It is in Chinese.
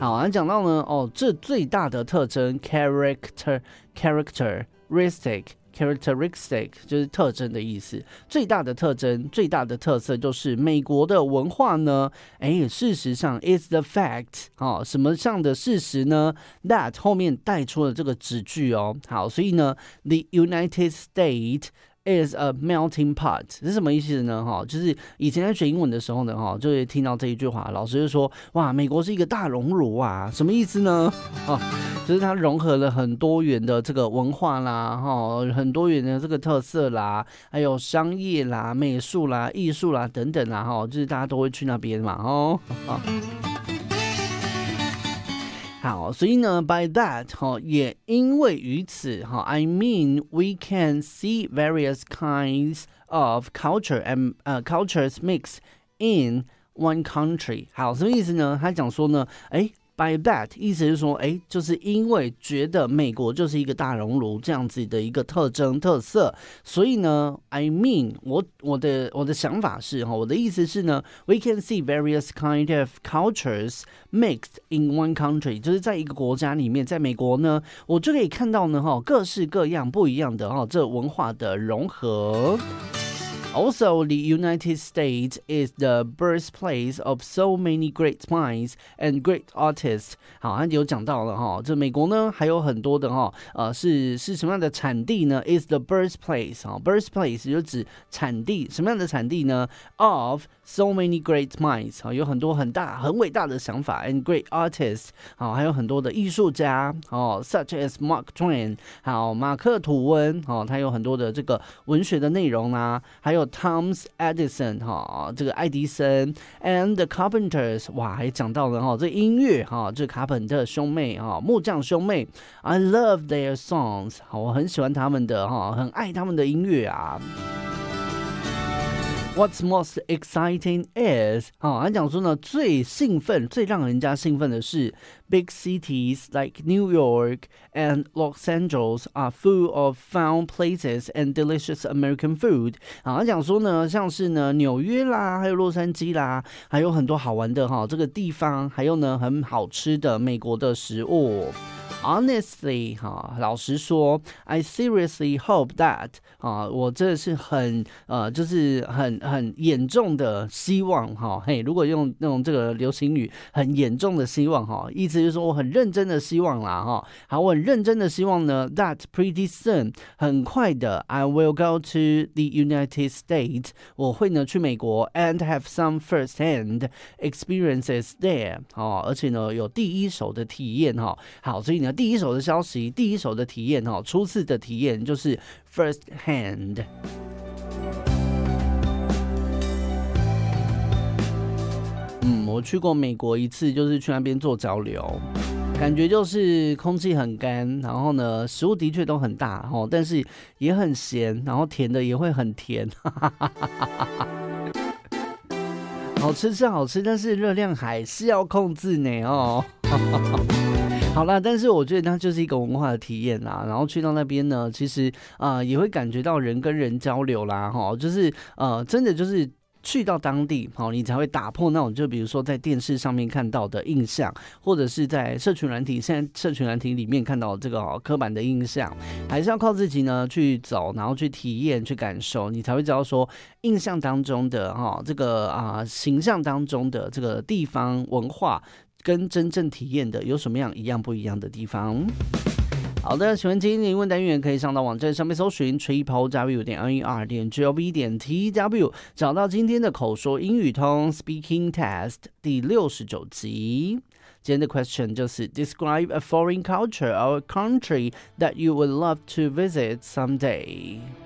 好，那讲到呢，这最大的特征 characteristic 就是特征的意思。最大的特征、最大的特色就是美国的文化呢，事实上 is the fact 什么样的事实呢 ？that 后面带出了这个子句哦。好，所以呢 ，the United States is a melting pot 是什么意思呢？就是以前在学英文的时候呢，就会听到这一句话，老师就说：哇，美国是一个大熔炉啊，什么意思呢？就是它融合了很多元的这个文化啦，很多元的这个特色啦，还有商业啦、美术啦、艺术啦等等啦，就是大家都会去那边嘛，好，所以呢 ，by that 也因为于此I mean we can see various kinds of culture and cultures mixed in one country。好，什么意思呢？他讲说呢，by that 意思是说，就是因为觉得美国就是一个大熔炉这样子的一个特征特色，所以呢 ，I mean 我的想法是我的意思是呢 ，we can see various kind of cultures mixed in one country， 就是在一个国家里面，在美国呢，我就可以看到呢各式各样不一样的这文化的融合。Also, the United States is the birthplace of so many great minds and great artists. 好，他有讲到了这美国呢还有很多的是什么样的产地呢 ？Is the birthplace birthplace 就指产地，什么样的产地呢 ？Of so many great minds 有很多很伟大的想法 and great artists 还有很多的艺术家such as Mark Twain 马克吐温他有很多的这个文学的内容啊，还有Thomas Edison 这个爱迪生 and the Carpenters 哇，还讲到了这音乐这卡本特兄妹木匠兄妹 I love their songs 我很喜欢他们的很爱他们的音乐啊。What's most exciting is 他讲说呢，最让人家兴奋的是 big cities like New York and Los Angeles are full of fun places and delicious American food。他讲说呢，像是呢纽约啦，还有洛杉矶啦，还有很多好玩的这个地方，还有呢很好吃的美国的食物。Honestly 老实说 I seriously hope that 我真的是就是很严重的希望如果用那种这个流行语，很严重的希望意思就是说我很认真的希望啦好，我很认真的希望呢 that pretty soon 很快的 I will go to the United States 我会呢去美国 and have some first-hand experiences there 而且呢有第一手的体验好，所以呢第一手的消息，第一手的体验初次的体验就是 first hand。我去过美国一次，就是去那边做交流，感觉就是空气很干，然后呢食物的确都很大但是也很咸，然后甜的也会很甜好吃是好吃，但是热量还是要控制呢好啦，但是我觉得它就是一个文化的体验啦，然后去到那边呢，其实也会感觉到人跟人交流啦就是真的就是去到当地你才会打破那种就比如说在电视上面看到的印象，或者是在社群软体现在社群软体里面看到这个刻板的印象，还是要靠自己呢去走，然后去体验去感受，你才会知道说印象当中的这个形象当中的这个地方文化跟真正体验的有什么样一样不一样的地方。好的，喜欢今天的英文单元，可以上到网站上面搜寻 triplew.ner.gov.tw 找到今天的口说英语通 Speaking Test 第69集。今天的 question 就是 Describe a foreign culture or country that you would love to visit someday。